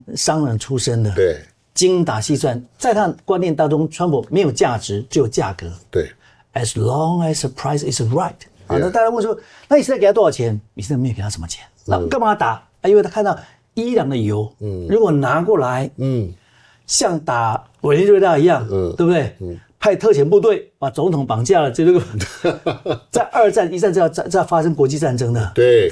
商人出身的， 对， 精打细算，在他的观念当中，川普没有价值，只有价格。 对 ，as long as the price is right。啊，那大家问说，那你现在给他多少钱？你现在没有给他什么钱，那干嘛打？因为他看到伊朗的油，如果拿过来，像打委内瑞拉一样，对不对？派特遣部队把总统绑架了，这个在二战、一战就要发生国际战争的。 对。